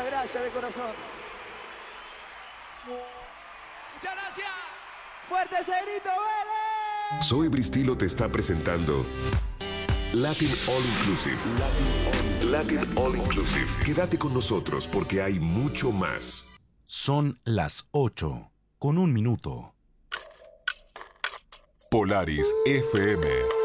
Muchas gracias de corazón. Muchas gracias. ¡Fuerte ese grito, Vélez! Zoe Bristilo te está presentando Latin All Inclusive. Latin All Inclusive. Quédate con nosotros porque hay mucho más. Son las 8:01. Polaris FM